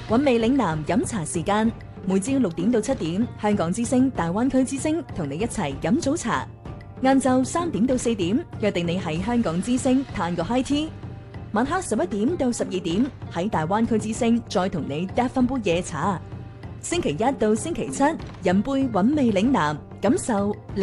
韻味嶺南飲茶時間，每朝6點到7點，香港之聲大灣區之聲同你一齊飲早茶。晏晝3點到4點，約定你喺香港之聲嘆個 high tea。晚黑11點到12點，喺大灣區之聲再同你嗒翻杯夜茶。星期一到星期七，飲杯韻味嶺南，感受